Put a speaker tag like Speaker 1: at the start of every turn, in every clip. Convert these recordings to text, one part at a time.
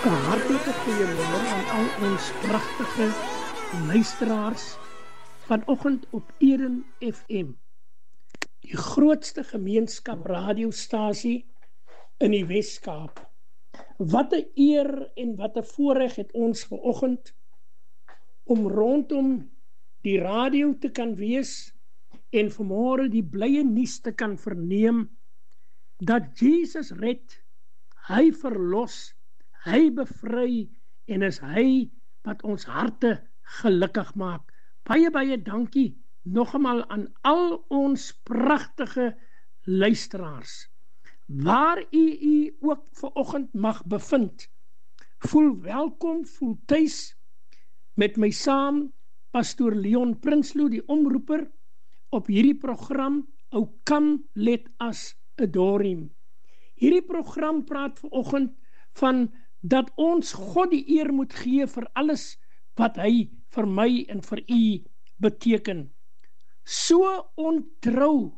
Speaker 1: 'n hartlike goeiemôre aan al ons pragtige luisteraars vanoggend op Eden FM, die grootste gemeenskap radiostasie in die Wes-Kaap. Wat 'n eer en wat 'n voorreg het ons vanoggend om rondom die radio te kan wees en vanmôre die blye nuus te kan verneem dat Jesus red, hy verlos, hy bevry en is hy wat ons harte gelukkig maak. Baie, baie dankie nog eenmaal aan al ons pragtige luisteraars. Waar u ook vanoggend mag bevind, voel welkom, voel tuis met my saam, Pastoor Leon Prinsloo, die omroeper, op hierdie program, O Come Let Us Adore Him. Hierdie program praat vanoggend van dat ons God die eer moet gee vir alles wat hy vir my en vir u beteken. So ontrou,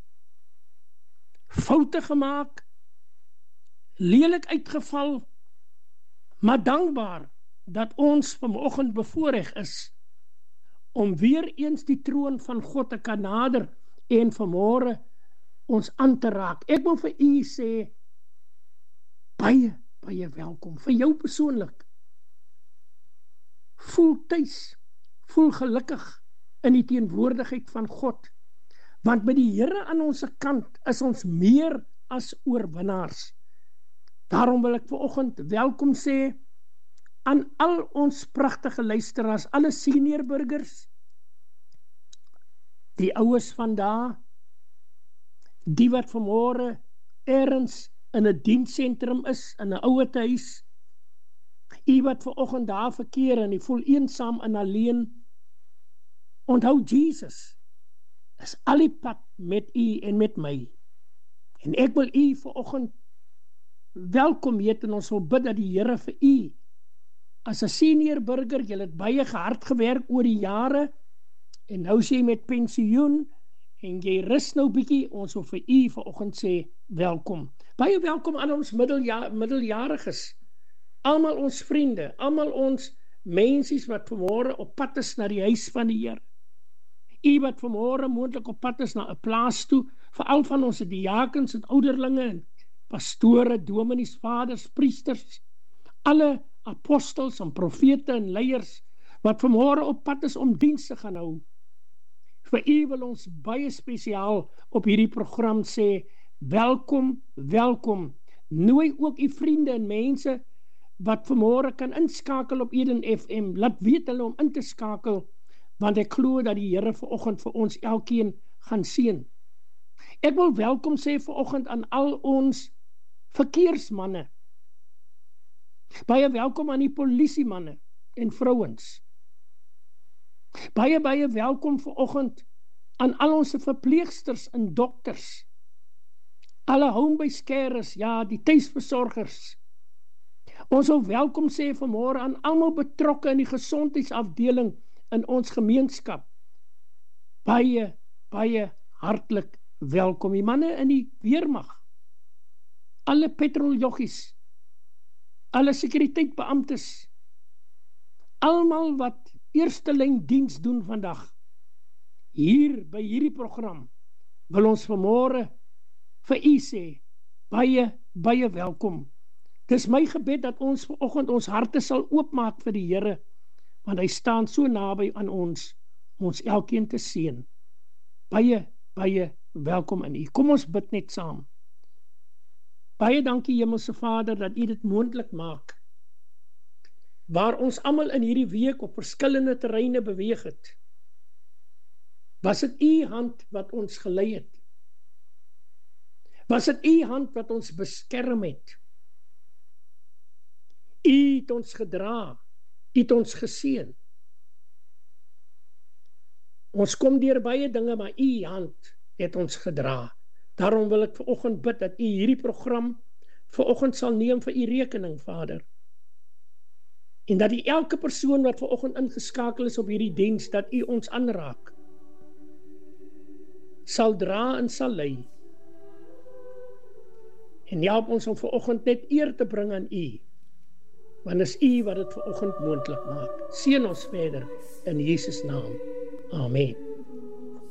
Speaker 1: foute gemaak, lelik uitgeval, maar dankbaar dat ons vanoggend bevoorreg is om weer eens die troon van God te kan nader en vanmôre ons aan te raak. Ek wil vir u sê, baie, baie welkom, vir jou persoonlik. Voel tuis, voel gelukkig in die teenwoordigheid van God, want met die Here aan ons kant is ons meer as oorwinnaars. Daarom wil ek vanoggend welkom sê aan al ons pragtige luisteraars, alle senior burgers, die oues van daar, die wat vanmôre ergens in 'n diensentrum is, in 'n ouerhuis, u wat vanoggend daar verkeer en u voel eensaam en alleen. Onthou, Jesus is al die pad met u en met my. En ek wil u vanoggend welkom heet en ons wil bid dat die Here vir u as 'n senior burger, jy het baie hard gewerk oor die jare en nou is jy met pensioen en jy rus nou bietjie, ons wil vir u vanoggend sê welkom. Baie welkom aan ons middeljariges, almal ons vriende, almal ons mensies wat vanmôre op pad is na die huis van die Here. U wat vanmôre moontlik op pad is na 'n plaas toe, veral van ons diakens en ouderlinge en pastore, dominees, vaders, priesters, alle apostels en profete en leiers wat vanmôre op pad is om diens te gaan hou. Vir u wil ons baie spesiaal op hierdie program sê, welkom, welkom. Nooi ook u vriende en mense wat vanmôre kan inskakel op Eden FM, laat weet hulle om in te skakel, want ek glo dat die Here vanoggend vir ons elkeen gaan seën. Ek wil welkom sê vanoggend aan al ons verkeersmanne. Baie welkom aan die polisiemanne en vrouens. Baie, baie welkom vanoggend aan al ons verpleegsters en dokters, alle home-based carers, ja, die tuisversorgers. Ons wil welkom sê vanmôre aan almal betrokke in die gesondheidsafdeling in ons gemeenskap. Baie, baie hartlik welkom. Die manne in die weermag, alle petroljoggies, alle sekuriteitbeamptes, almal wat eerste lyn diens doen vandag. Hier by hierdie program wil ons vanmôre vir u sê, baie, baie welkom. Dis my gebed dat ons vanoggend ons harte sal oopmaak vir die Here, want hy staan so naby aan ons elkeen te seën. Baie, baie welkom in u. Kom ons bid net saam. Baie dankie Hemelse Vader dat u dit moontlik maak, waar ons almal in hierdie week op verskillende terreine beweeg het. Was dit u hand wat ons gelei het? Was dit u hand wat ons beskerm het? U het ons gedra, u het ons geseën. Ons kom deur baie dinge, maar u hand het ons gedra. Daarom wil ek vanoggend bid dat u hierdie program vanoggend sal neem vir u rekening, Vader. En dat u elke persoon wat vanoggend ingeskakel is op hierdie diens, dat u ons aanraak, sal dra en sal lei. En help ons om vanoggend net eer te bring aan u. want is U wat dit vanoggend moontlik maak. Seën ons verder in Jesus naam. Amen.